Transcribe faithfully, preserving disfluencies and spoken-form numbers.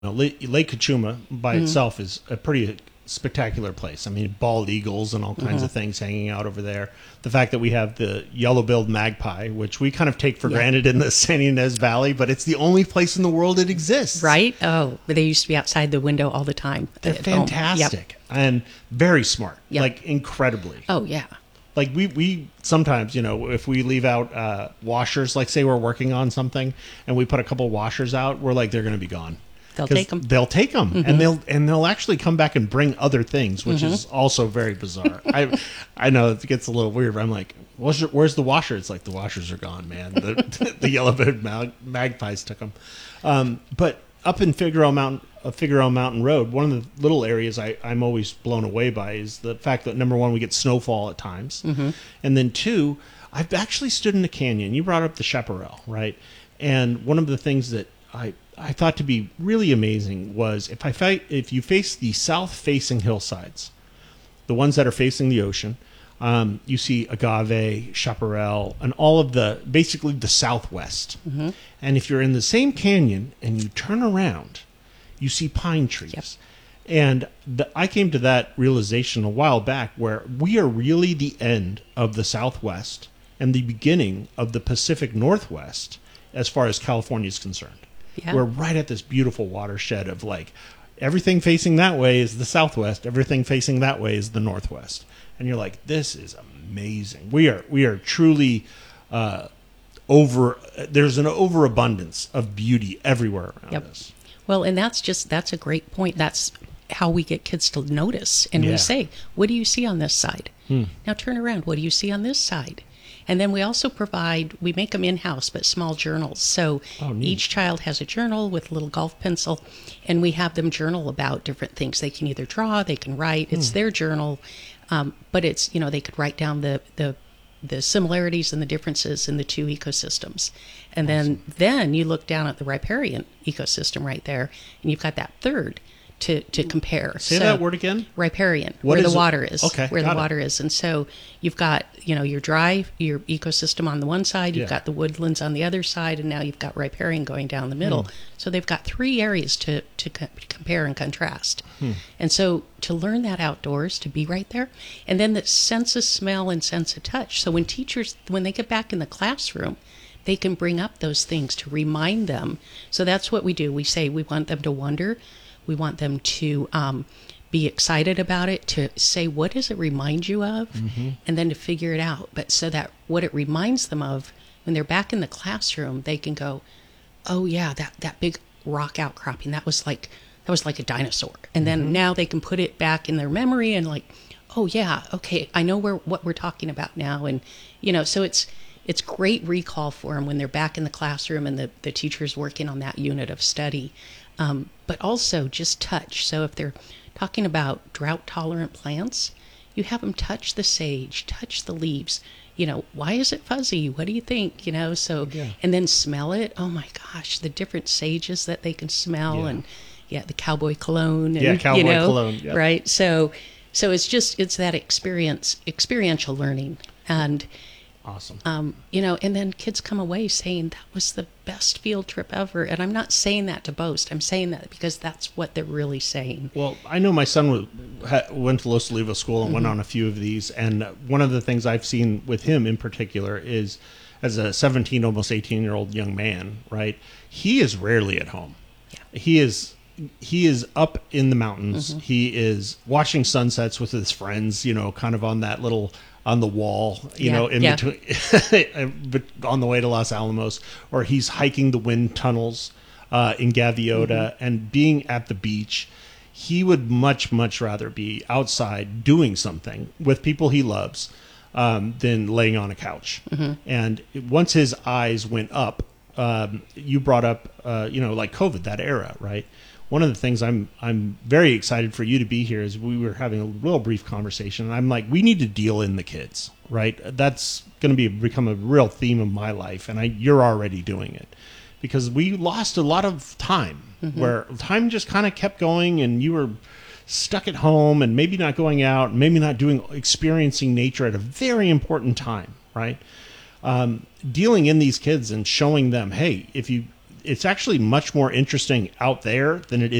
Now, Lake Lake Kachuma by Mm-hmm. itself is a pretty spectacular place. I mean, bald eagles and all kinds Mm-hmm. of things hanging out over there. The fact that we have the yellow-billed magpie, which we kind of take for Yeah. granted in the San Ynez Valley, but it's the only place in the world it exists. Right? Oh, but they used to be outside the window all the time. They're at home. Yep. fantastic and very smart, Yep. like incredibly. Oh, yeah. Like we, we sometimes, you know, if we leave out uh, washers, like say we're working on something and we put a couple washers out, we're like, they're going to be gone. They'll 'Cause take 'em. They'll take them, Mm-hmm. and they'll and they'll actually come back and bring other things, which is also very bizarre. I I know it gets a little weird, but I'm like, where's, your, where's the washer? It's like the washers are gone, man. The the yellow-billed mag, magpies took them. Um, but up in Figueroa Mountain, uh, Figueroa Mountain Road, one of the little areas I, I'm always blown away by is the fact that number one, we get snowfall at times, Mm-hmm. and then two, I've actually stood in a canyon. You brought up the chaparral, right? And one of the things that I I thought to be really amazing was if I fight, if you face the south-facing hillsides, the ones that are facing the ocean, um, you see agave, chaparral, and all of the basically the southwest. Mm-hmm. And if you're in the same canyon and you turn around, you see pine trees. Yep. And the, I came to that realization a while back where we are really the end of the Southwest and the beginning of the Pacific Northwest as far as California is concerned. Yeah. We're right at this beautiful watershed of like everything facing that way is the Southwest, everything facing that way is the Northwest. And you're like, this is amazing. We are we are truly uh, over. There's an overabundance of beauty everywhere around Yep. us. Well, and that's just, that's a great point. That's how we get kids to notice. And Yeah. we say, what do you see on this side? Hmm. Now turn around. What do you see on this side? And then we also provide, we make them in-house, but small journals. So Oh, neat. each child has a journal with a little golf pencil, and we have them journal about different things. They can either draw, they can write. It's Hmm. their journal, um, but it's, you know, they could write down the, the the similarities and the differences in the two ecosystems. And then then you look down at the riparian ecosystem right there, and you've got that third to, to compare. Say So- that word again. Riparian, What where is the it? water is. Okay, where got the it. water is. And so you've got, you know, your dry, your ecosystem on the one side, you've Yeah. got the woodlands on the other side, and now you've got riparian going down the middle. Hmm. So they've got three areas to, to co- compare and contrast. Hmm. And so to learn that outdoors, to be right there, and then the sense of smell and sense of touch. So when teachers, when they get back in the classroom, they can bring up those things to remind them. So that's what we do. We say we want them to wonder. We want them to um, be excited about it, to say, what does it remind you of? Mm-hmm. And then to figure it out. But so that what it reminds them of, when they're back in the classroom, they can go, oh yeah, that, that big rock outcropping, that was like, that was like a dinosaur. And then Mm-hmm. now they can put it back in their memory and like, oh yeah, okay, I know where what we're talking about now. And, you know, so it's, it's great recall for them when they're back in the classroom and the, the teacher's working on that unit of study. Um, but also just touch. So if they're talking about drought tolerant plants, you have them touch the sage, touch the leaves. You know, why is it fuzzy? What do you think? You know, so, Yeah. and then smell it. Oh my gosh, the different sages that they can smell. Yeah. And yeah, the cowboy cologne. And, Yeah, cowboy you know, cologne, yep. Right. So, so it's just, it's that experience, experiential learning. And, Awesome. um, you know, and then kids come away saying that was the best field trip ever. And I'm not saying that to boast. I'm saying that because that's what they're really saying. Well, I know my son was, ha, went to Los Olivos School and Mm-hmm. went on a few of these, and one of the things I've seen with him in particular is, as a seventeen, almost eighteen-year-old young man, right? He is rarely at home. Yeah. He is he is up in the mountains. Mm-hmm. He is watching sunsets with his friends, you know, kind of on that little on the wall, you Yeah, know, in yeah. between, but on the way to Los Alamos, or he's hiking the wind tunnels uh, in Gaviota Mm-hmm. and being at the beach. He would much, much rather be outside doing something with people he loves um, than laying on a couch. Mm-hmm. And once his eyes went up, um, you brought up, uh, you know, like COVID, that era, right? One of the things I'm I'm very excited for you to be here is we were having a real brief conversation, and I'm like, we need to deal in the kids, right? That's going to be become a real theme of my life, and I you're already doing it because we lost a lot of time where time just kind of kept going, and you were stuck at home and maybe not going out, maybe not doing experiencing nature at a very important time, right? Um, dealing in these kids and showing them, hey, if you it's actually much more interesting out there than it